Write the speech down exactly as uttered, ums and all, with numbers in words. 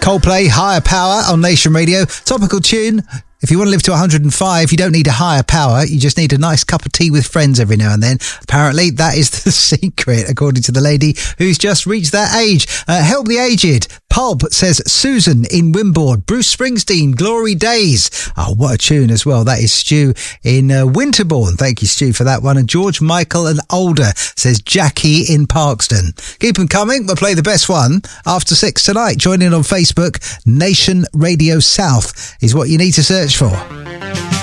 Coldplay, Higher Power on Nation Radio. Topical tune. If you want to live to one hundred and five, you don't need a higher power. You just need a nice cup of tea with friends every now and then. Apparently, that is the secret, according to the lady who's just reached that age. Uh, help the aged. Pulp says Susan in Wimborne. Bruce Springsteen, Glory Days. Oh, what a tune as well. That is Stu in uh, Winterbourne. Thank you, Stu, for that one. And George Michael and Older says Jackie in Parkston. Keep them coming. We'll play the best one after six tonight. Join in on Facebook. Nation Radio South is what you need to search for.